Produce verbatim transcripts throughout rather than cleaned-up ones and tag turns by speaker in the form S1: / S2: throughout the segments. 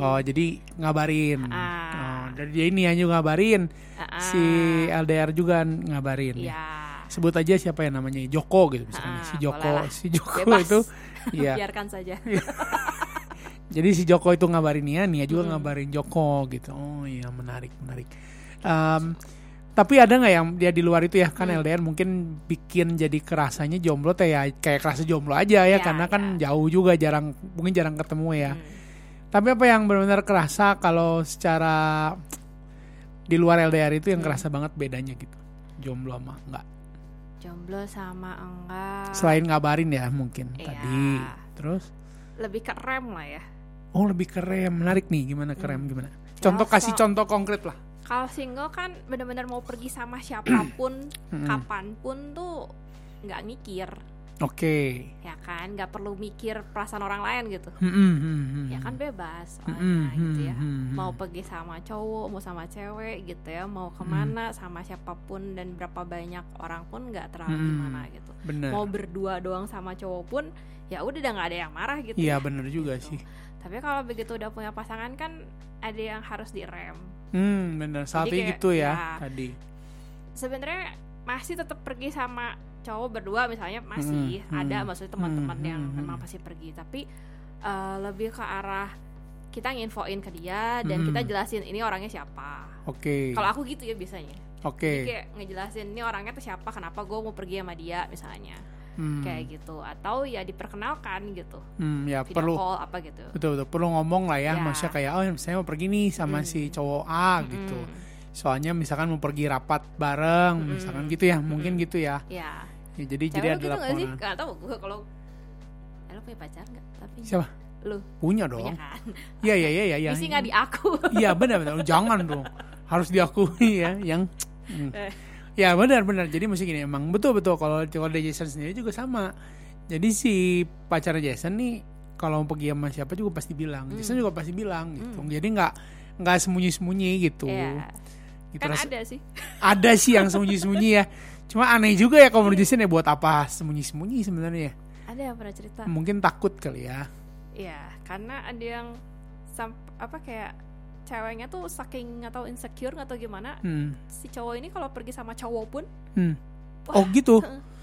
S1: Oh, jadi ngabarin.
S2: Uh,
S1: oh, jadi dia ini hanya ngabarin. Uh, si L D R juga ngabarin.
S2: Iya.
S1: Ya. Sebut aja siapa ya namanya, Joko gitu misalnya.
S2: Uh,
S1: si Joko, si Joko
S2: Bebas.
S1: itu ya.
S2: Biarkan saja.
S1: Jadi si Joko itu ngabarin Nia, Nia juga hmm. ngabarin Joko gitu. Oh iya, menarik, menarik. Um, tapi ada nggak yang dia di luar itu ya, kan hmm. L D R mungkin bikin jadi kerasanya jomblo teh ya, kayak kerasa jomblo aja ya, ya karena ya. Kan jauh juga, jarang, mungkin jarang ketemu ya. Hmm. Tapi apa yang benar-benar kerasa kalau secara di luar L D R itu yang hmm. kerasa banget bedanya gitu, jomblo sama enggak?
S2: Jomblo sama enggak.
S1: Selain ngabarin ya mungkin ya. Tadi. Terus?
S2: Lebih ke rem lah ya.
S1: Oh lebih ke rem, menarik nih, gimana ke rem, gimana? Contoh,
S2: Kalau
S1: kasih contoh konkret lah.
S2: Kalau single kan benar-benar mau pergi sama siapapun, kapanpun tuh nggak mikir.
S1: Oke. Okay.
S2: Ya kan, nggak perlu mikir perasaan orang lain gitu.
S1: Mm-hmm.
S2: Ya kan bebas soalnya
S1: mm-hmm.
S2: gitu ya. Mau pergi sama cowok, mau sama cewek gitu ya, mau kemana mm. sama siapapun dan berapa banyak orang pun nggak terlalu mm. gimana gitu.
S1: Bener.
S2: Mau berdua doang sama cowok pun, ya udah nggak ada yang marah gitu.
S1: Iya
S2: ya.
S1: bener juga
S2: gitu.
S1: sih.
S2: Tapi kalau begitu udah punya pasangan kan ada yang harus direm.
S1: Hmm bener. Satu gitu ya, ya tadi.
S2: Sebenarnya masih tetap pergi sama cowok berdua misalnya masih hmm, ada hmm, maksudnya teman-teman hmm, yang hmm, memang pasti pergi, tapi uh, lebih ke arah kita nginfoin ke dia dan hmm. kita jelasin ini orangnya siapa.
S1: Oke. Okay.
S2: Kalau aku gitu ya biasanya.
S1: Oke. Okay.
S2: Jadi kayak ngejelasin ini orangnya tuh siapa, kenapa gue mau pergi sama dia misalnya. Hmm. Kayak gitu, atau ya diperkenalkan gitu.
S1: Hmm, ya
S2: video
S1: perlu
S2: call apa gitu.
S1: Betul betul perlu ngomong lah ya, ya. Maksudnya kayak oh saya mau pergi nih sama hmm. si cowok A hmm. gitu. Soalnya misalkan mau pergi rapat bareng, hmm. misalkan gitu ya, mungkin hmm. gitu ya.
S2: Ya.
S1: Ya, jadi
S2: Cewek
S1: jadi
S2: lu
S1: ada
S2: gitu
S1: laporan.
S2: Sih? Gak tau gue kalau eh, lo punya pacar nggak? Tapi
S1: siapa?
S2: Lu
S1: punya dong.
S2: Punya kan?
S1: Iya iya iya iya.
S2: Mesti nggak diaku.
S1: Iya benar benar. Jangan dong. Harus diakui ya. Yang. Hmm. Ya benar benar. Jadi mesti gini emang betul betul kalau kalau dari Jason sendiri juga sama. Jadi si pacar Jason nih kalau mau pergi sama siapa juga pasti bilang. Hmm. Jason juga pasti bilang gitu. Hmm. Jadi nggak nggak sembunyi-sembunyi gitu.
S2: Yeah. Gitu kan ras- ada sih.
S1: Ada sih yang sembunyi-sembunyi ya. Cuma aneh juga ya kalau menurut Jason ya, buat apa sembunyi-sembunyi sebenarnya.
S2: Ada yang pernah cerita.
S1: Mungkin takut kali ya.
S2: Iya, karena ada yang samp- apa kayak ceweknya tuh saking atau insecure atau gimana, hmm. si cowok ini kalau pergi sama cowok pun,
S1: hmm. oh gitu.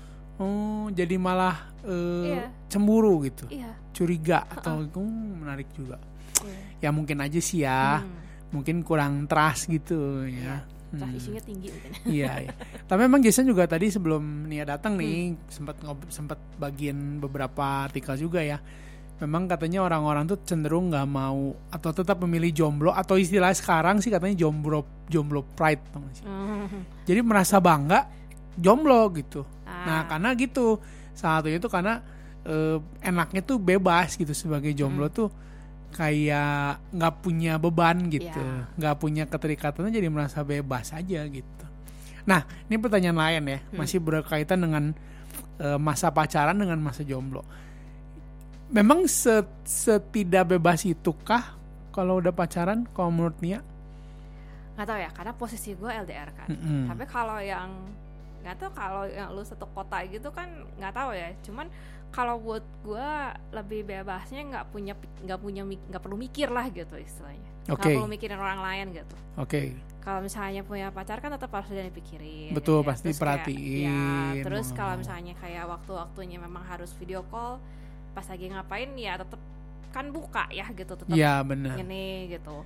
S1: Oh, jadi malah uh, iya. cemburu gitu.
S2: Iya.
S1: Curiga atau uh, menarik juga.
S2: Iya.
S1: Ya mungkin aja sih ya. Hmm. Mungkin kurang trust gitu
S2: ya.
S1: Iya.
S2: Hmm. Isunya tinggi mungkin.
S1: Iya, iya. Tapi memang Jason juga tadi sebelum Nia datang nih hmm. sempat ngob- sempat bagian beberapa artikel juga ya. Memang katanya orang-orang tuh cenderung nggak mau atau tetap memilih jomblo, atau istilah sekarang sih katanya jomblo jomblo pride, tau gak sih? Hmm. Jadi merasa bangga jomblo gitu. Ah. Nah karena gitu salah satunya itu karena eh, enaknya tuh bebas gitu sebagai jomblo hmm. tuh. Kayak nggak punya beban gitu, nggak yeah. punya keterikatannya, jadi merasa bebas aja gitu. Nah ini pertanyaan lain ya, hmm. masih berkaitan dengan uh, masa pacaran dengan masa jomblo. Memang set, setidak bebas itukah kalau udah pacaran? Kalau menurut Nia?
S2: Nggak tahu ya, karena posisi gue L D R kan.
S1: Mm-hmm.
S2: Tapi kalau yang nggak tahu, kalau yang lu satu kota gitu kan nggak tahu ya. Cuman kalau buat gue lebih bebasnya nggak punya nggak punya nggak perlu mikir lah gitu istilahnya. Nggak
S1: okay.
S2: perlu mikirin orang lain gitu.
S1: Oke. Okay.
S2: Kalau misalnya punya pacar kan tetap harus dipikirin.
S1: Betul,
S2: ya.
S1: pasti
S2: terus
S1: perhatiin.
S2: Ya, terus kalau misalnya kayak waktu-waktunya memang harus video call, pas lagi ngapain ya tetap kan buka ya gitu, tetap.
S1: Iya benar.
S2: Ini gitu.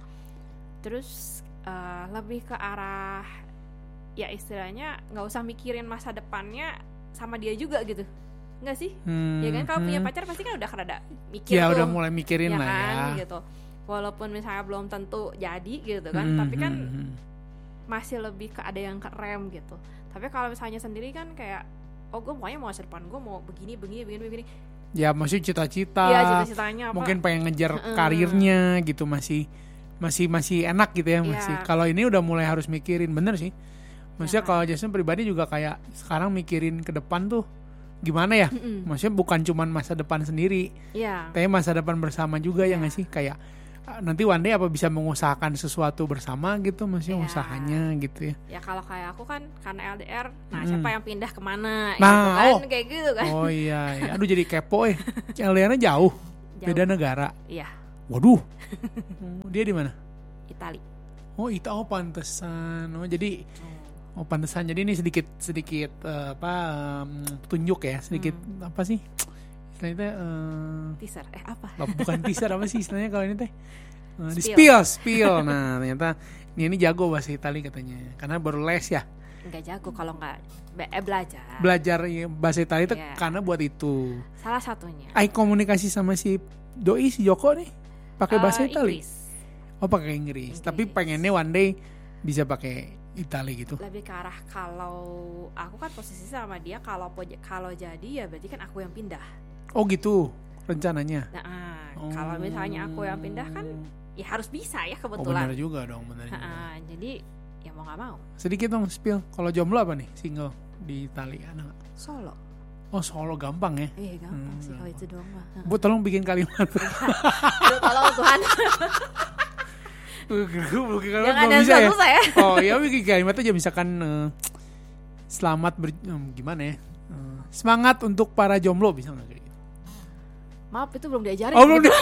S2: Terus uh, lebih ke arah ya istilahnya nggak usah mikirin masa depannya sama dia juga gitu. Enggak sih? Hmm, ya kan kalau hmm. punya pacar pasti kan udah rada mikir
S1: ya,
S2: tuh.
S1: udah mulai mikirin
S2: ya
S1: lah
S2: kan,
S1: ya.
S2: Gitu. Walaupun misalnya belum tentu jadi gitu kan,
S1: hmm,
S2: tapi kan
S1: hmm.
S2: masih lebih ke ada yang kerem gitu. Tapi kalau misalnya sendiri kan kayak oh gue maunya mau masa depan gue mau begini begini begini begini.
S1: Ya masih cita-cita.
S2: Iya, cita-citanya apa?
S1: Mungkin pengen ngejar uh, karirnya gitu, masih masih masih enak gitu ya, masih. Ya. Kalau ini udah mulai harus mikirin, bener sih. Maksudnya ya, kalau Jason pribadi juga kayak sekarang mikirin ke depan tuh gimana ya? Mm-mm. Maksudnya bukan cuman masa depan sendiri,
S2: yeah.
S1: tapi masa depan bersama juga yeah. ya nggak sih? Kayak nanti one day apa bisa mengusahakan sesuatu bersama gitu, maksudnya yeah. usahanya gitu ya?
S2: Ya kalau kayak aku kan karena L D R, nah mm. siapa yang pindah kemana?
S1: Nah,
S2: gitu kan,
S1: oh.
S2: kayak gitu kan?
S1: Oh iya, iya. Aduh jadi kepo eh. L D R-nya jauh, jauh, beda negara.
S2: Iya.
S1: Waduh. Oh, dia di mana?
S2: Itali.
S1: Oh itu oh pantesan. Oh jadi oh pantesan. Jadi ini sedikit sedikit uh, apa um, petunjuk ya sedikit hmm. apa sih? Istilahnya uh,
S2: teaser eh apa?
S1: Bukan teaser apa sih istilahnya kalau ini teh? Uh, di spill spill. Nah ternyata ini, ini jago bahasa Itali katanya karena baru les ya.
S2: Nggak jago kalau nggak eh, belajar.
S1: Belajar ya, bahasa Itali itu
S2: yeah.
S1: karena buat itu.
S2: Salah satunya.
S1: Ai komunikasi sama si doi si Joko nih pakai bahasa
S2: uh,
S1: Itali.
S2: Inggris.
S1: Oh pakai Inggris. Inggris. Tapi pengennya one day bisa pakai Itali gitu.
S2: Lebih ke arah kalau aku kan posisi sama dia kalau kalau jadi ya berarti kan aku yang pindah.
S1: Oh gitu rencananya.
S2: Nah
S1: oh.
S2: kalau misalnya aku yang pindah kan ya harus bisa ya kebetulan.
S1: Oh benar juga dong benar juga.
S2: Nah, jadi ya mau nggak mau.
S1: Sedikit dong spill. Kalau jomblo apa nih single di Itali ada nggak?
S2: Solo.
S1: Oh Solo gampang ya?
S2: Iya gampang
S1: hmm,
S2: sih kalau itu doang mah.
S1: Bu tolong bikin kalimat.
S2: Aduh tolong Tuhan.
S1: Jangan ada bisa ya. ya. Oh ya bikin kalimat aja misalkan uh, selamat ber, um, gimana ya? Uh, semangat untuk para jomblo bisa nggak kayak gitu?
S2: Maaf itu belum diajarin.
S1: Oh belum di.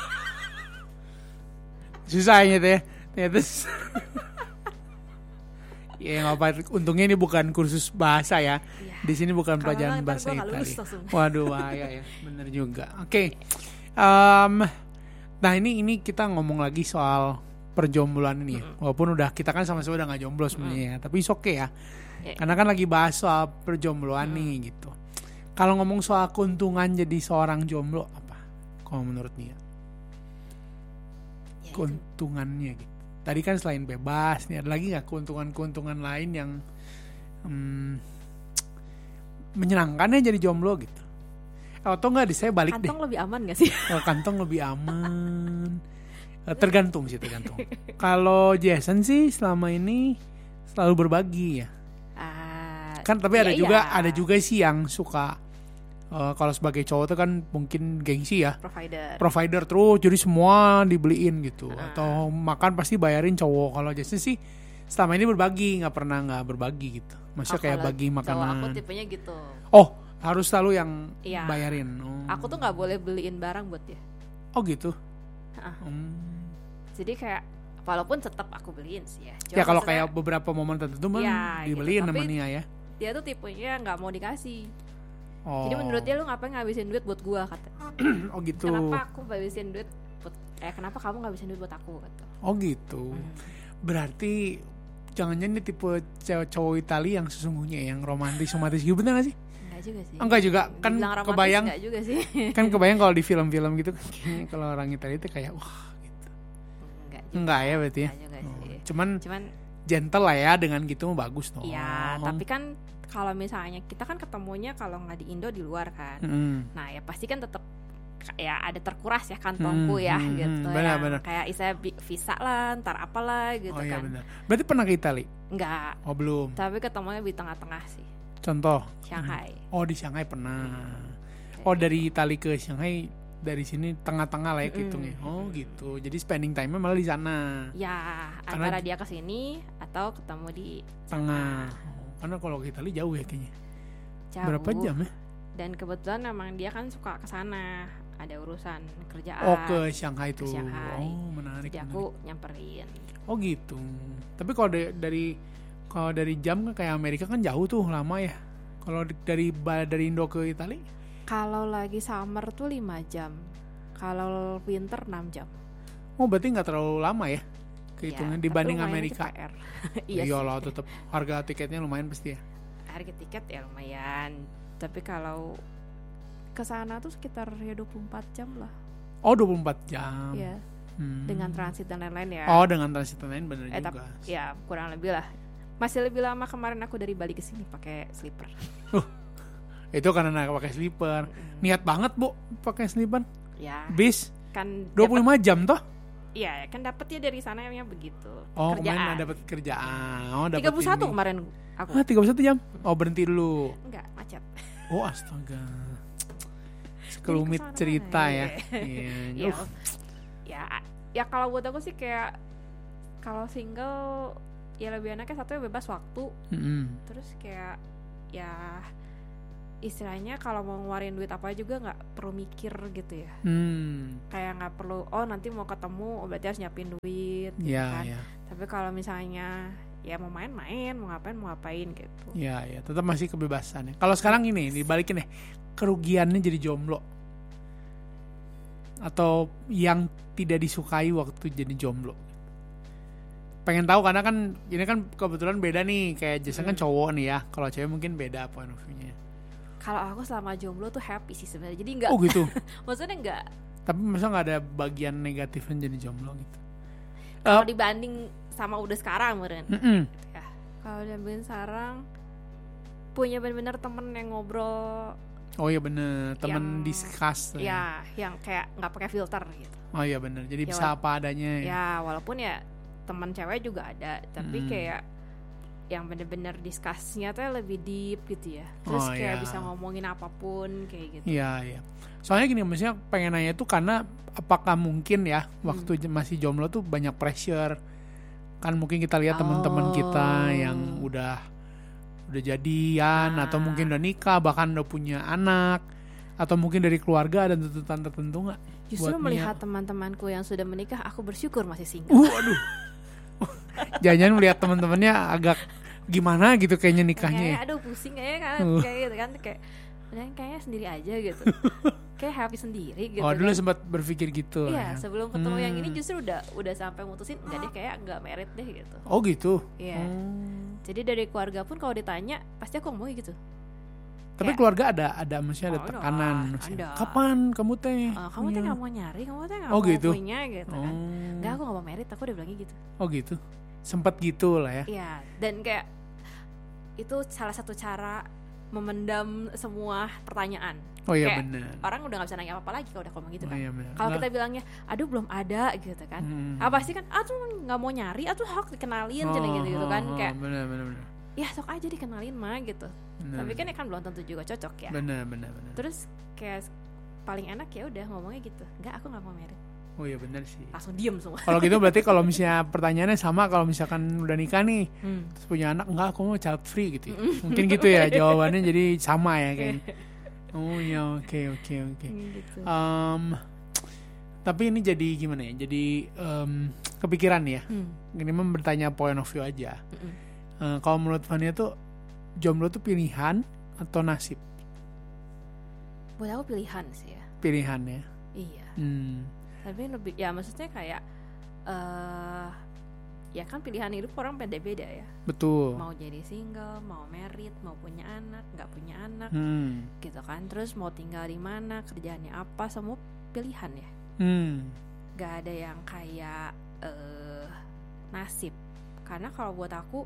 S1: Susahnya deh. Ternyata. Ya nggak apa. Untungnya ini bukan kursus bahasa ya. ya. Di sini bukan pelajaran bahasa Itali. Waduh, ya ya, bener juga. Oke. Okay. Um, nah ini ini kita ngomong lagi soal perjombloan ini. Mm. Walaupun udah kita kan sama-sama udah nggak jomblo sebenarnya, mm. tapi oke okay ya. Yeah. Karena kan lagi bahas soal perjombloan mm. nih gitu. Kalau ngomong soal keuntungan jadi seorang jomblo apa? Kalau menurut Nia? Ya, keuntungannya gitu. Tadi kan selain bebas, nih ada lagi nggak keuntungan-keuntungan lain yang hmm, menyenangkannya jadi jomblo gitu? Atau nggak di saya balik
S2: kantong
S1: deh.
S2: Kantong lebih aman nggak sih?
S1: Oh, kantong lebih aman. Tergantung sih tergantung. Kalau Jason sih selama ini selalu berbagi ya. Uh, kan tapi iya, ada juga iya. ada juga sih yang suka. Uh, kalau sebagai cowok tuh kan mungkin gengsi ya,
S2: provider
S1: provider terus jadi semua dibeliin gitu, uh. atau makan pasti bayarin cowok. Kalau Jason sih selama ini berbagi, nggak pernah nggak berbagi gitu, maksudnya oh, kayak bagi makanan.
S2: Aku tipenya gitu.
S1: Oh harus selalu yang iya. bayarin. Oh.
S2: Aku tuh nggak boleh beliin barang buat dia.
S1: Oh gitu.
S2: Uh. Hmm. Jadi kayak walaupun tetap aku beliin sih ya.
S1: Cuma ya kalau kayak beberapa momen tertentu mah ya, dibeliin gitu. Namanya ya.
S2: Dia tuh tipenya nggak mau dikasih.
S1: Oh.
S2: Jadi menurut dia lu ngapain ngabisin duit buat gua kata.
S1: Oh gitu.
S2: Kenapa aku ngabisin duit buat eh kenapa kamu ngabisin duit buat aku kata.
S1: Oh gitu. Hmm. Berarti jangan-jangan dia tipe cowok Itali yang sesungguhnya yang romantis romantis gitu bener gak sih?
S2: Enggak juga sih.
S1: Enggak juga kan kebayang.
S2: Enggak juga sih.
S1: Kan kebayang kalau di film-film gitu kalau orang Itali itu kayak wah gitu.
S2: Enggak juga.
S1: Enggak ya berarti ya.
S2: Oh.
S1: Cuman
S2: Cuman
S1: gentle lah ya dengan gitu bagus dong.
S2: Iya, tapi kan kalau misalnya kita kan ketemunya kalau nggak di Indo di luar kan, mm. nah ya pasti kan tetap ya ada terkuras ya kantongku mm, ya mm, gitu
S1: bener,
S2: ya,
S1: bener.
S2: kayak istilah visa lah, ntar apalah gitu
S1: oh,
S2: kan.
S1: Iya bener. Berarti pernah ke Itali?
S2: Enggak.
S1: Oh belum.
S2: Tapi ketemunya di tengah-tengah sih.
S1: Contoh?
S2: Shanghai.
S1: Oh di Shanghai pernah. Oh dari Itali ke Shanghai dari sini tengah-tengah lah ya hitungnya. Mm. Oh gitu. Jadi spending time-nya malah di sana.
S2: Ya,
S1: karena
S2: antara dia ke sini atau ketemu di
S1: tengah. Sana. Karena kalau ke Itali jauh ya kayaknya.
S2: Jauh.
S1: Berapa jam ya?
S2: Dan kebetulan memang dia kan suka ke sana, ada urusan kerjaan.
S1: Oh, ke Shanghai tuh.
S2: Ke Shanghai.
S1: Oh, menarik.
S2: Jadi aku nyamperin.
S1: Oh, gitu. Tapi kalau dari dari kalau dari jam kan kayak Amerika kan jauh tuh, lama ya. Kalau dari dari Indo ke Itali?
S2: Kalau lagi summer tuh lima jam. Kalau winter enam jam.
S1: Oh, berarti enggak terlalu lama ya? Kehitungnya ya, dibanding Amerika.
S2: Iya
S1: iyalah tetap harga tiketnya lumayan pasti ya.
S2: Harga tiket ya lumayan. Tapi kalau ke sana tuh sekitar ya dua puluh empat jam lah.
S1: Oh, dua puluh empat jam.
S2: Iya. Hmm. Dengan transit dan lain-lain ya.
S1: Oh, dengan transit dan lain bener
S2: eh,
S1: juga.
S2: Tapi, ya, kurang lebih lah. Masih lebih lama kemarin aku dari Bali ke sini pakai sleeper.
S1: Uh, itu karena pakai sleeper. Hmm. Niat banget, Bu, pakai sleeper.
S2: Ya.
S1: Bis
S2: kan
S1: dua puluh lima jam toh?
S2: Iya, kan dapetnya dari sana emangnya begitu.
S1: Oh,
S2: kerjaan.
S1: kemarin dapat kerjaan. Oh, dapat
S2: tiga puluh satu kemarin aku.
S1: Ah, tiga puluh satu jam. Oh, berhenti dulu.
S2: Enggak, macet.
S1: Oh, astaga. Sekelumit cerita ya. Iya.
S2: Ya, ya, ya kalau buat aku sih kayak kalau single ya lebih enaknya satunya bebas waktu.
S1: Mm-hmm.
S2: Terus kayak ya istilahnya kalau mau ngeluarin duit apa juga nggak perlu mikir gitu ya.
S1: Hmm.
S2: Kayak nggak perlu oh nanti mau ketemu berarti harus nyiapin duit gitu
S1: Ya,
S2: kan.
S1: ya.
S2: Tapi kalau misalnya ya mau main-main, mau ngapain mau ngapain gitu.
S1: Ya, ya, tetap masih kebebasan ya. Kalau sekarang ini dibalikin nih, kerugiannya jadi jomblo atau yang tidak disukai waktu jadi jomblo. Pengen tahu karena kan ini kan kebetulan beda nih, kayak Jason kan cowok nih ya. Kalau cewek mungkin beda point of view-nya.
S2: Kalau aku selama jomblo tuh happy sih sebenarnya. Jadi enggak.
S1: Oh gitu.
S2: Maksudnya enggak.
S1: Tapi masa nggak ada bagian negatifnya jadi jomblo gitu?
S2: Kalau
S1: Uh,
S2: dibanding sama udah sekarang meren.
S1: mm-mm.
S2: Ya. Kalau dibanding sekarang punya benar-benar temen yang ngobrol.
S1: Oh iya bener, temen
S2: Yang-
S1: discuss.
S2: Ya, yang kayak nggak pakai filter gitu.
S1: Oh iya bener, jadi
S2: Ya,
S1: bisa
S2: wala-
S1: apa adanya. Ya.
S2: Ya, walaupun ya teman cewek juga ada, tapi
S1: Hmm.
S2: kayak yang bener-bener discussnya tuh lebih deep gitu ya. Terus
S1: Oh,
S2: kayak
S1: ya.
S2: bisa ngomongin apapun kayak gitu.
S1: Iya, iya. Soalnya gini, maksudnya pengen nanya itu karena apakah mungkin ya
S2: Hmm.
S1: waktu j- masih jomblo tuh banyak pressure. Kan mungkin kita lihat teman-teman
S2: Oh.
S1: kita yang udah udah jadian
S2: Ah.
S1: atau mungkin udah nikah, bahkan udah punya anak, atau mungkin dari keluarga ada tuntutan tertentu nggak?
S2: Justru
S1: buat
S2: melihat
S1: Mia?
S2: teman-temanku yang sudah menikah, aku bersyukur masih single.
S1: Uh, aduh. Jangan-jangan melihat teman-temannya agak gimana gitu kayaknya nikahnya.
S2: Kayak
S1: ya.
S2: aduh pusing kayaknya kan,
S1: Uh.
S2: kayak gitu kan kayak udah kayaknya sendiri aja gitu. Kayak happy sendiri gitu.
S1: Oh, dulu
S2: kan.
S1: sempat berpikir gitu.
S2: Iya,
S1: ya.
S2: sebelum ketemu yang ini
S1: Hmm.
S2: justru udah udah sampai mutusin enggak deh kayak enggak married deh gitu.
S1: Oh gitu.
S2: Iya.
S1: Oh.
S2: Jadi dari keluarga pun kalau ditanya pasti aku ngomongnya gitu.
S1: Tapi
S2: Kayak,
S1: keluarga ada ada maksudnya ada
S2: Oh, ada,
S1: tekanan. maksudnya.
S2: ada.
S1: Kapan kamu teh?
S2: "Eh, kamu tuh
S1: Iya.
S2: nggak mau nyari, kamu tuh nggak
S1: Oh,
S2: mau
S1: gitu?
S2: punya gitu kan.
S1: Oh.
S2: Enggak, aku nggak mau married, aku udah bilangnya gitu.
S1: Oh gitu. Sempat gitu lah ya.
S2: Iya, dan kayak itu salah satu cara memendam semua pertanyaan.
S1: Oh iya
S2: Kayak
S1: benar.
S2: orang udah nggak bisa nanya apa-apa lagi kalau udah ngomong gitu
S1: Oh
S2: kan.
S1: iya benar.
S2: Kalau
S1: Nah,
S2: kita bilangnya, aduh belum ada gitu kan.
S1: hmm.
S2: Ah pasti kan, ah tuh nggak mau nyari, ah tuh hak dikenalin
S1: Oh,
S2: cina gitu gitu kan.
S1: oh,
S2: Kayak,
S1: benar benar benar.
S2: ya sok aja dikenalin mah gitu.
S1: Benar.
S2: Tapi kan ya kan belum tentu juga cocok ya.
S1: benar benar benar.
S2: Terus kayak paling enak ya udah ngomongnya gitu. Enggak, aku nggak mau married.
S1: Oh iya benar sih.
S2: Langsung diem semua.
S1: Kalau gitu berarti kalau misalnya pertanyaannya sama, kalau misalkan udah nikah nih
S2: Hmm.
S1: terus punya anak, enggak aku mau child free gitu ya. Mungkin gitu ya jawabannya, jadi sama ya kayaknya. Oh ya, oke oke oke.
S2: Gitu.
S1: Um, tapi ini jadi gimana ya? Jadi um, kepikiran ya.
S2: Hmm.
S1: Ini mah bertanya point of view aja.
S2: Mm-mm.
S1: Uh, kalau menurut Fania tuh jomblo tuh pilihan atau nasib?
S2: Buat aku pilihan sih ya.
S1: Pilihan ya.
S2: Iya.
S1: Hmm.
S2: Tapi lebih ya maksudnya kayak eh ya kan pilihan hidup orang beda-beda ya.
S1: Betul.
S2: Mau jadi single, mau married, mau punya anak, nggak punya anak,
S1: Hmm.
S2: gitu kan. Terus mau tinggal di mana, kerjaannya apa, semua pilihan ya.
S1: Hmm.
S2: Gak ada yang kayak eh nasib. Karena kalau buat aku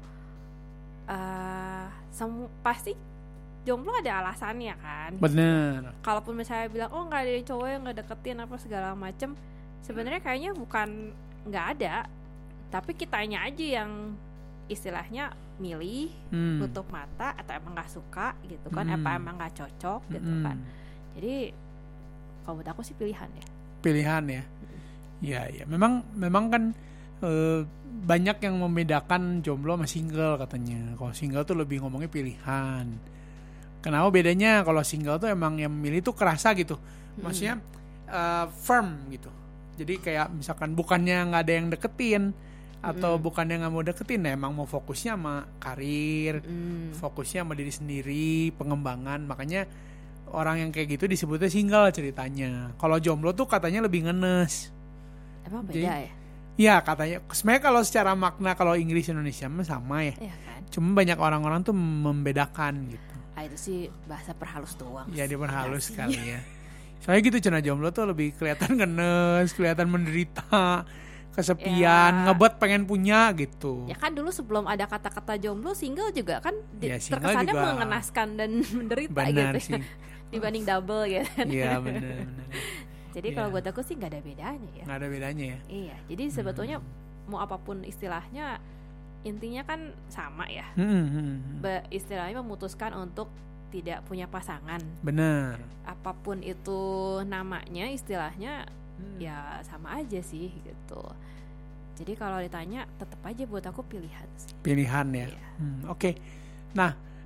S2: eh semu pasti jomblo ada alasannya kan.
S1: Bener.
S2: Kalaupun misalnya bilang oh nggak ada yang cowok yang nggak deketin apa segala macem, sebenarnya kayaknya bukan nggak ada, tapi kitanya aja yang istilahnya milih,
S1: Hmm.
S2: tutup mata atau emang nggak suka gitu kan,
S1: Hmm.
S2: apa emang nggak cocok gitu
S1: Hmm.
S2: kan. Jadi kalau buat aku sih pilihan ya.
S1: Pilihan ya. Ya ya. Memang memang kan eh, banyak yang membedakan jomblo sama single katanya. Kalau single tuh lebih ngomongnya pilihan. Kenapa bedanya? Kalau single tuh emang yang milih tuh kerasa gitu. Maksudnya eh, firm gitu. Jadi kayak misalkan bukannya nggak ada yang deketin atau
S2: Mm-mm.
S1: bukannya nggak mau deketin, ya emang mau fokusnya sama karir,
S2: Hmm.
S1: fokusnya sama diri sendiri, pengembangan. Makanya orang yang kayak gitu disebutnya single ceritanya. Kalau jomblo tuh katanya lebih ngenes.
S2: Emang beda
S1: Jadi-
S2: ya?
S1: Ya katanya. Sebenarnya kalau secara makna kalau Inggris Indonesia mah sama ya.
S2: Iya kan?
S1: Cuma banyak orang-orang tuh membedakan gitu.
S2: Ah itu sih bahasa perhalus doang.
S1: Ya
S2: sih.
S1: diperhalus
S2: Iya
S1: kali
S2: sih.
S1: ya. Soalnya gitu cina jomblo tuh lebih kelihatan ngenes, kelihatan menderita, kesepian,
S2: Ya.
S1: ngebet pengen punya gitu.
S2: Ya kan dulu sebelum ada kata-kata jomblo, single juga kan di-
S1: Ya, single
S2: terkesannya
S1: juga.
S2: mengenaskan dan menderita
S1: Benar
S2: gitu
S1: sih.
S2: ya. Dibanding double gitu kan.
S1: Iya benar-benar.
S2: Jadi
S1: Iya.
S2: kalau buat aku sih nggak ada bedanya ya.
S1: Nggak ada bedanya ya.
S2: Iya, jadi sebetulnya mau apapun istilahnya intinya kan sama ya.
S1: Hmm, hmm, hmm.
S2: Be- istilahnya memutuskan untuk tidak punya pasangan.
S1: Benar.
S2: Apapun itu namanya istilahnya
S1: Hmm.
S2: ya sama aja sih gitu. Jadi kalau ditanya tetap aja buat aku pilihan sih.
S1: Pilihan ya.
S2: Iya.
S1: Hmm, Oke. Nah,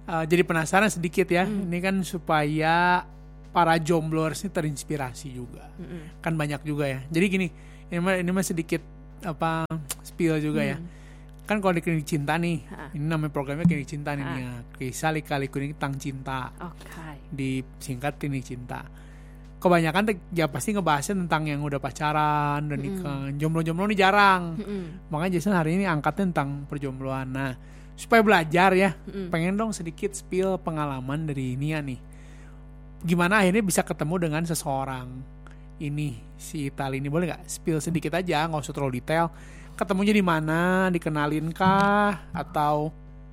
S1: uh, jadi penasaran sedikit ya.
S2: Hmm.
S1: Ini kan supaya para jombloers ini terinspirasi juga.
S2: Mm-mm.
S1: Kan banyak juga ya. Jadi gini, ini mah ini mah sedikit apa spill juga
S2: Hmm.
S1: ya. Kan kalau di klinik cinta nih,
S2: Ha.
S1: ini namanya programnya klinik cinta nih
S2: Ha.
S1: ya. Kisah lika-liku klinik tang cinta,
S2: Oke.
S1: disingkat klinik cinta. Kebanyakan te- ya pasti ngebahasnya tentang yang udah pacaran, udah nikah. Jomblo-jomblo nih jarang.
S2: Mm-mm.
S1: Makanya Jason hari ini angkatnya tentang perjombloan. Nah, supaya belajar ya,
S2: Mm-mm.
S1: pengen dong sedikit spill pengalaman dari Nia nih. Gimana akhirnya bisa ketemu dengan seseorang ini, si Itali ini, boleh nggak spill sedikit aja, nggak usah terlalu detail. Ketemunya di mana, dikenalin kah, atau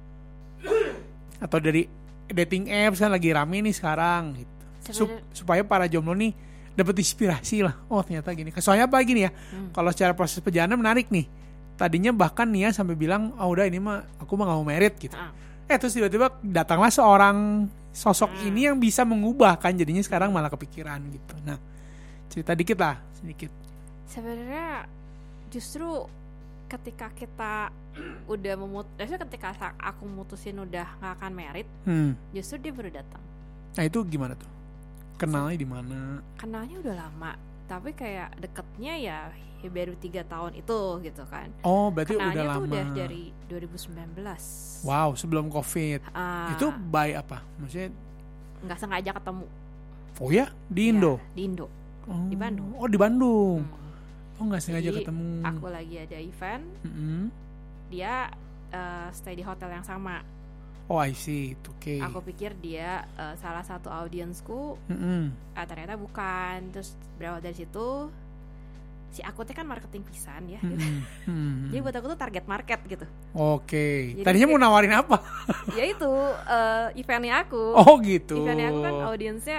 S1: atau dari dating apps kan lagi rame nih sekarang gitu. Sup-
S2: Sebenarnya-
S1: supaya para jomblo nih dapat inspirasi lah. Oh ternyata gini. Soalnya apa gini ya?
S2: Hmm.
S1: Kalau secara proses perjalanan menarik nih. Tadinya bahkan Nia sampai bilang, oh udah ini mah aku mah gak mau merit gitu.
S2: Ah.
S1: Eh terus tiba-tiba datanglah seorang sosok
S2: Hmm.
S1: ini yang bisa mengubah kan. Jadinya sekarang malah kepikiran gitu. Nah cerita dikit lah, sedikit.
S2: Sebenarnya justru ketika kita udah memut, maksudnya ketika sa- aku mutusin udah nggak akan merit,
S1: Hmm.
S2: justru dia baru datang.
S1: Nah itu gimana tuh? Kenalnya di mana?
S2: Kenalnya udah lama, tapi kayak deketnya ya, ya baru tiga tahun itu gitu kan.
S1: Oh berarti
S2: Kenalnya
S1: udah
S2: tuh
S1: lama.
S2: udah dari dua ribu sembilan belas.
S1: Wow sebelum COVID.
S2: Ah,
S1: Itu by apa? Maksudnya?
S2: nggak sengaja ketemu.
S1: Oh ya di Indo.
S2: Ya, di Indo.
S1: Oh.
S2: Di Bandung.
S1: Oh di Bandung.
S2: Hmm.
S1: Oh nggak sengaja
S2: Jadi,
S1: ketemu.
S2: Aku lagi ada event,
S1: Mm-mm.
S2: dia eh, stay di hotel yang sama.
S1: Oh I see, oke. Okay.
S2: Aku pikir dia eh, salah satu audiensku,
S1: Mm-mm.
S2: ah, ternyata bukan. Terus berawal dari situ, si aku tuh kan marketing pisan ya.
S1: Mm-mm. Mm-mm.
S2: Jadi buat aku tuh target market gitu.
S1: Oke.
S2: Jadi
S1: Tadinya
S2: kayak-
S1: mau nawarin apa?
S2: Ya itu eh, eventnya aku.
S1: Oh gitu.
S2: Eventnya aku kan audiensnya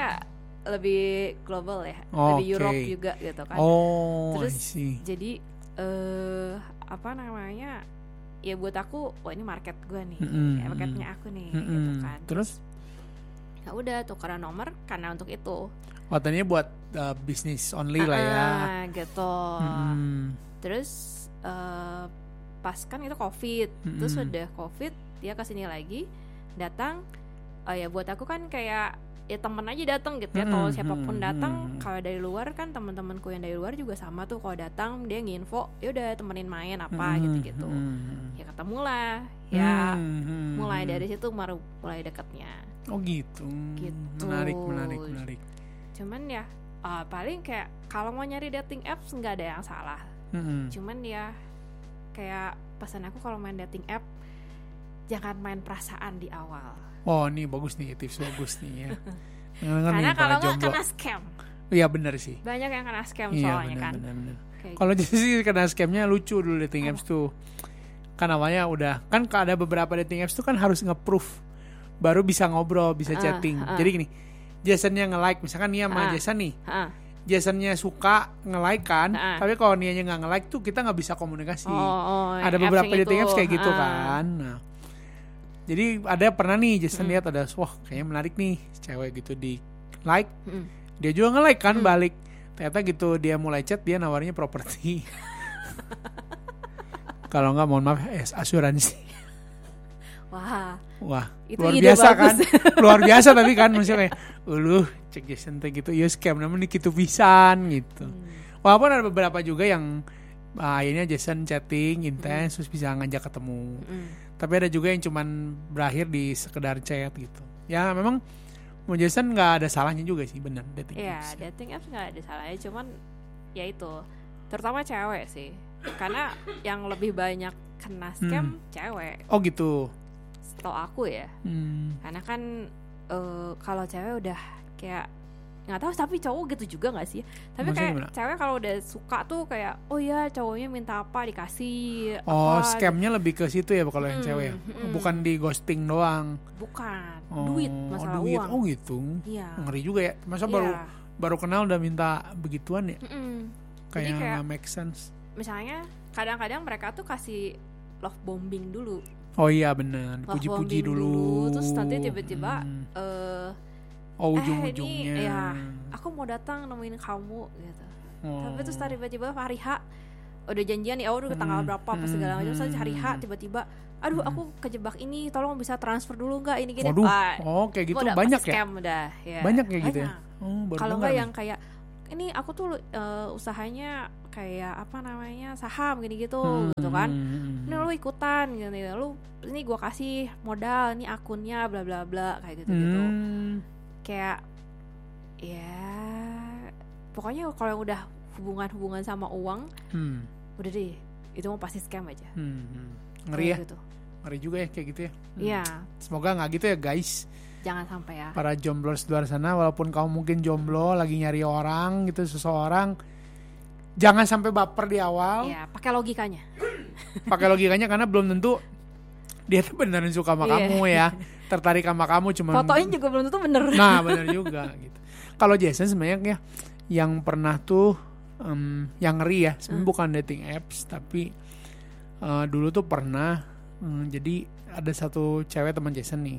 S2: lebih global ya,
S1: Oke.
S2: lebih Europe juga gitu kan.
S1: Oh,
S2: Terus
S1: I see.
S2: jadi eh apa namanya? Ya buat aku, wah ini market gue nih,
S1: Mm-mm,
S2: ya, marketnya aku nih,
S1: Mm-mm.
S2: gitu kan.
S1: Terus?
S2: Ya udah tukeran nomor karena untuk itu.
S1: Oh, tadinya buat uh, bisnis only lah ya.
S2: Ah, gitu.
S1: Mm-mm.
S2: Terus eh, pas kan itu COVID, terus
S1: Mm-mm.
S2: udah COVID dia kesini lagi, datang. Oh ya buat aku kan kayak ya temen aja datang gitu ya. Kalau
S1: Mm-mm,
S2: siapapun datang,
S1: mm-mm.
S2: kalau dari luar kan teman-temanku yang dari luar juga sama tuh. Kalau datang dia nginfo, ya udah temenin main apa
S1: Mm-mm,
S2: gitu-gitu.
S1: mm-mm.
S2: Ya ketemulah, ya
S1: Mm-mm.
S2: mulai dari situ baru mulai dekatnya.
S1: Oh gitu.
S2: Gitu.
S1: Menarik, menarik, menarik.
S2: Cuman ya uh, paling kayak kalau mau nyari dating apps nggak ada yang salah.
S1: Mm-mm.
S2: Cuman ya kayak pesan aku kalau main dating app jangan main perasaan di awal.
S1: Oh, ini bagus nih, tips bagus nih ya. Dengar
S2: Karena
S1: nih, para
S2: kalau nggak
S1: jomblo.
S2: kena scam.
S1: Iya benar sih.
S2: Banyak yang kena scam
S1: Iya
S2: soalnya
S1: benar,
S2: kan.
S1: benar, benar.
S2: Kayak
S1: Kalau jadi sih kena scamnya lucu dulu dating
S2: Apa?
S1: apps tuh. Kan awalnya udah, kan ada beberapa dating apps tuh kan harus nge-proof baru bisa ngobrol, bisa
S2: Ah,
S1: chatting.
S2: ah.
S1: Jadi gini, Jasonnya nge-like, misalkan Nia sama
S2: Ah.
S1: Jason nih,
S2: ah.
S1: Jasonnya suka nge-like kan,
S2: Ah.
S1: tapi kalau Nianya nggak nge-like tuh kita nggak bisa komunikasi.
S2: Oh, oh,
S1: Ada
S2: yang
S1: beberapa
S2: apps yang
S1: dating
S2: itu.
S1: apps kayak gitu
S2: Ah.
S1: kan. Nah, jadi ada pernah nih Jason
S2: Mm.
S1: lihat ada, wah kayaknya menarik nih cewek gitu di like,
S2: Mm.
S1: dia juga nge-like kan
S2: Mm.
S1: balik. Ternyata gitu dia mulai chat dia nawarnya properti. Kalau nggak mohon maaf eh, asuransi.
S2: Wah,
S1: Wah,
S2: itu
S1: luar
S2: ide
S1: biasa
S2: bagus.
S1: kan? Luar biasa tapi kan maksudnya kayak, uluh cek Jason teh gitu, ya scam namanya gitu pisan gitu.
S2: Hmm.
S1: Walaupun ada beberapa juga yang ah, akhirnya Jason chatting intens terus bisa ngajak ketemu.
S2: Mm.
S1: Tapi ada juga yang cuman berakhir di sekedar chat gitu. Ya memang mau Jason nggak ada salahnya juga sih, benar dating
S2: Iya,
S1: apps.
S2: dating apps nggak ada salahnya, cuman ya itu, terutama cewek sih, karena yang lebih banyak kena scam cewek,
S1: Oh gitu.
S2: setahu aku ya,
S1: Hmm.
S2: karena kan eh, kalau cewek udah kayak nggak tahu, tapi cowok gitu juga nggak sih? Tapi
S1: Maksudnya
S2: kayak
S1: gimana?
S2: cewek kalau udah suka tuh kayak, oh ya cowoknya minta apa dikasih,
S1: Oh,
S2: apa,
S1: scamnya lebih ke situ ya kalau yang
S2: Hmm,
S1: cewek ya?
S2: hmm.
S1: Bukan di ghosting doang.
S2: bukan
S1: Oh,
S2: duit, masalah
S1: duit.
S2: uang.
S1: Oh gitu.
S2: Iya.
S1: Ngeri juga ya. Masa baru
S2: Iya.
S1: baru kenal udah minta begituan ya?
S2: Mm-mm. Jadi
S1: Kayak
S2: kayak
S1: nggak make sense.
S2: misalnya kadang-kadang mereka tuh kasih love bombing dulu.
S1: Oh iya benar,
S2: Love
S1: puji-puji
S2: bombing
S1: dulu.
S2: terus nanti tiba-tiba
S1: Hmm.
S2: eh
S1: Oh
S2: eh,
S1: ujung-ujungnya.
S2: ini, ya, aku mau datang nemuin kamu gitu.
S1: Oh.
S2: Tapi terus tiba-tiba hari H udah janjian nih, oh udah tanggal
S1: Hmm.
S2: berapa apa segala macam, terus hari H tiba-tiba aduh aku kejebak ini, tolong bisa transfer dulu nggak ini gini.
S1: Waduh,
S2: Wah,
S1: oh kayak gitu
S2: udah
S1: banyak
S2: pasti
S1: ya?
S2: scam udah ya.
S1: Banyak kayak gitu ya?
S2: Banyak.
S1: Oh, baru
S2: Kalau
S1: dengar
S2: nggak
S1: nih.
S2: yang kayak ini aku tuh uh, usahanya kayak apa namanya saham gini gitu
S1: Hmm,
S2: gitu kan,
S1: hmm,
S2: ini lu ikutan gitu, lu ini gua kasih modal, ini akunnya bla bla bla kayak gitu gitu.
S1: hmm.
S2: Kayak ya pokoknya kalau yang udah hubungan-hubungan sama uang
S1: Hmm.
S2: udah deh, itu mau pasti scam aja.
S1: Hmm. hmm. Ngeri ya,
S2: Kayak gitu.
S1: ngeri juga ya kayak gitu ya. Hmm.
S2: Iya,
S1: Semoga nggak gitu ya guys.
S2: jangan sampai ya.
S1: Para jomblos di luar sana, walaupun kamu mungkin jomblo lagi nyari orang gitu, seseorang, jangan sampai baper di awal.
S2: Iya, pakai logikanya.
S1: Pakai logikanya, karena belum tentu dia tuh beneran suka sama
S2: Iya.
S1: kamu ya, tertarik sama kamu cuma.
S2: Fotonya juga belum tentu bener.
S1: Nah bener juga gitu. Kalau Jason sebenarnya ya, yang pernah tuh um, yang ngeri ya, sebenarnya
S2: Hmm.
S1: bukan dating apps, tapi uh, dulu tuh pernah um, jadi ada satu cewek teman Jason nih.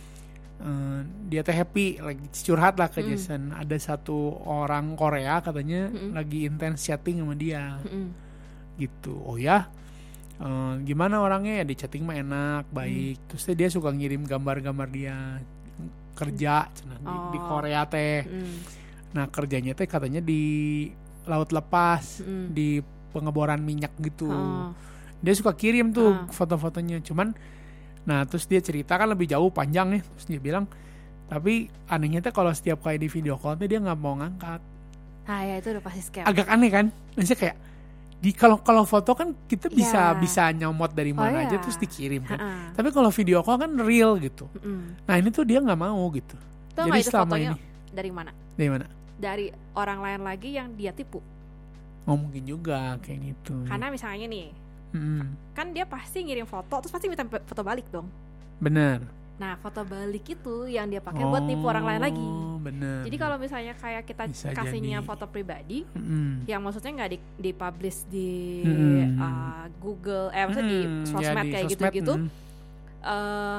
S1: Uh, dia tuh happy lagi curhat lah ke
S2: Mm.
S1: Jason, ada satu orang Korea katanya
S2: Mm-mm.
S1: lagi intens chatting sama dia
S2: Mm-mm.
S1: gitu. Oh ya, uh, gimana orangnya ya, di chatting mah enak baik. Terus dia suka ngirim gambar-gambar dia kerja cenah, di, di
S2: Oh.
S1: Korea teh.
S2: Mm.
S1: Nah kerjanya teh katanya di laut lepas,
S2: Mm.
S1: di pengeboran minyak gitu.
S2: Oh.
S1: Dia suka kirim tuh
S2: Ah.
S1: foto-fotonya. Cuman, nah terus dia cerita kan lebih jauh panjang nih. Terus dia bilang, tapi anehnya tuh kalau setiap kali di video call tuh dia nggak mau ngangkat.
S2: Nah ya itu udah pasti scam.
S1: Agak aneh kan? Maksudnya kayak di kalau kalau foto kan kita bisa
S2: Iya.
S1: bisa nyomot dari
S2: Oh,
S1: mana aja
S2: iya.
S1: terus dikirim kan.
S2: Ha-ha.
S1: Tapi kalau video call kan real gitu.
S2: Mm-mm.
S1: Nah ini tuh dia nggak mau gitu.
S2: Tahu
S1: Jadi
S2: nggak itu
S1: selama
S2: fotonya
S1: ini
S2: dari mana?
S1: dari mana?
S2: Dari orang lain lagi yang dia tipu.
S1: Oh mungkin juga kayak gitu.
S2: Karena misalnya nih,
S1: Mm-mm.
S2: kan dia pasti ngirim foto terus pasti minta foto balik dong.
S1: Bener.
S2: Nah foto balik itu yang dia pakai buat nipu orang lain lagi.
S1: Oh bener.
S2: Jadi kalau misalnya kayak kita
S1: Bisa
S2: kasihnya
S1: jadi.
S2: foto pribadi,
S1: Mm-mm.
S2: yang maksudnya nggak di, dipublish di
S1: Mm-mm.
S2: uh, Google, eh maksudnya di
S1: Hmm,
S2: sosmed
S1: ya, di
S2: kayak
S1: sosmed,
S2: gitu-gitu,
S1: mm.
S2: eh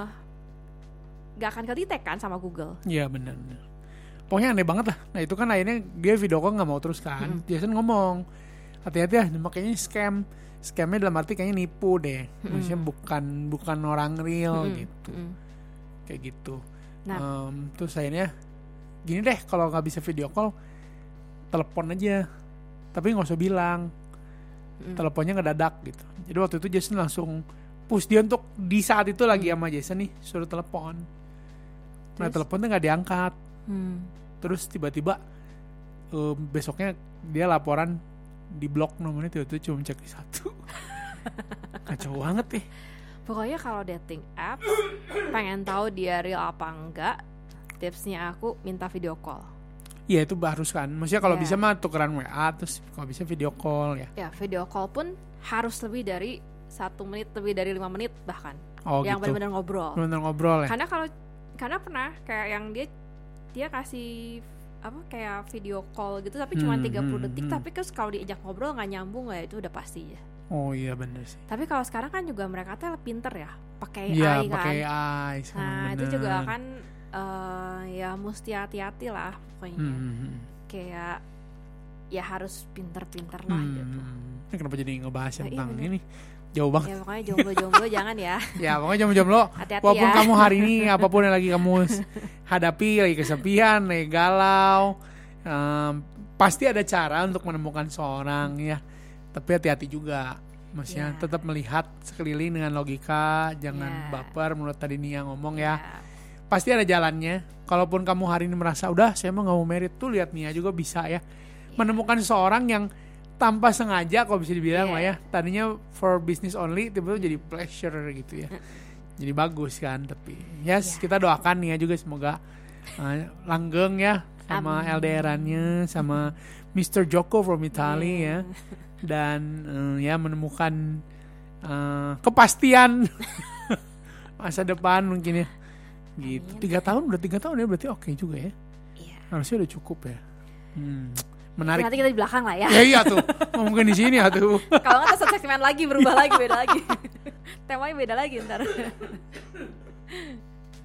S2: nggak akan ke-detect kan sama Google.
S1: Iya bener, bener. Pokoknya aneh banget lah. Nah itu kan akhirnya dia video call nggak mau terus kan.
S2: Mm-mm.
S1: Jason ngomong, hati-hati ya, makanya scam. Scamnya dalam arti kayaknya nipu deh. Maksudnya bukan bukan orang real
S2: Mm-mm.
S1: gitu.
S2: Mm-mm.
S1: Kayak gitu.
S2: Nah.
S1: Em, terus akhirnya gini deh, kalau nggak bisa video call, telepon aja. Tapi nggak usah bilang.
S2: Mm.
S1: Teleponnya ngedadak gitu. Jadi waktu itu Jason langsung push dia untuk di saat itu lagi
S2: Mm.
S1: sama Jason nih suruh telepon. Nah
S2: Terus?
S1: teleponnya nggak diangkat.
S2: Hmm.
S1: Terus tiba-tiba um, besoknya dia laporan di blok nomornya, tiba-tiba cuma cek di satu. Kacau banget nih.
S2: Pokoknya kalau dating apps pengen tahu dia real apa enggak, tipsnya aku minta video call.
S1: Iya itu harus kan. Maksudnya kalau
S2: Ya.
S1: bisa mah tukeran W A, terus kalau bisa video call ya.
S2: Ya video call pun harus lebih dari satu menit, lebih dari lima menit bahkan.
S1: Oh
S2: yang
S1: gitu.
S2: benar-benar ngobrol.
S1: Bener ngobrol ya.
S2: Karena kalau karena pernah kayak yang dia dia kasih apa kayak video call gitu tapi cuma
S1: Hmm,
S2: tiga puluh
S1: hmm,
S2: detik
S1: hmm.
S2: tapi terus kalau diajak ngobrol nggak nyambung ya itu udah pasti ya.
S1: Oh iya bener sih.
S2: Tapi kalau sekarang kan juga mereka tuh pinter ya, pakai
S1: Iya
S2: A I kan.
S1: pakai A I sekarang,
S2: Nah,
S1: bener.
S2: itu juga kan eh, ya mesti hati-hati lah pokoknya.
S1: Hmm, hmm, hmm.
S2: Kayak ya harus pinter-pinter lah
S1: Hmm,
S2: gitu.
S1: Ini kenapa jadi ngebahas
S2: Nah, iya
S1: tentang
S2: bener.
S1: ini? Jauh banget.
S2: Ya pokoknya jomblo-jomblo jangan ya.
S1: Ya pokoknya jomblo-jomblo.
S2: Hati-hati
S1: Walaupun
S2: ya.
S1: kamu hari ini apapun yang lagi kamu hadapi, lagi kesepian, lagi galau, em, pasti ada cara untuk menemukan seorang ya. Tapi hati-hati juga. Maksudnya
S2: Ya.
S1: tetap melihat sekeliling dengan logika, jangan
S2: Ya.
S1: baper menurut tadi Nia ngomong ya.
S2: Ya.
S1: Pasti ada jalannya. Kalaupun kamu hari ini merasa udah saya mau nggak mau merit, tuh lihat Nia juga bisa ya. Menemukan seorang yang tanpa sengaja kalau bisa dibilang
S2: Yeah.
S1: lah ya, tadinya for business only tiba-tiba jadi pleasure gitu ya. Jadi bagus kan, tapi yes
S2: Yeah.
S1: kita doakan Nia juga semoga uh, langgeng ya sama
S2: Amin.
S1: L D R-annya, sama mister Joko from Italy ya,
S2: Yeah.
S1: dan uh, ya menemukan uh, kepastian masa depan mungkin ya. Gitu.
S2: Amin.
S1: Tiga tahun udah tiga tahun ya berarti oke juga ya.
S2: Iya.
S1: Harusnya udah cukup ya. Hmm. Menarik.
S2: Nanti kita di belakang lah ya.
S1: Ya iya tuh. Mungkin di sini ya tuh.
S2: Kalau nggak kita segmen lagi berubah lagi beda lagi. Temanya beda lagi ntar.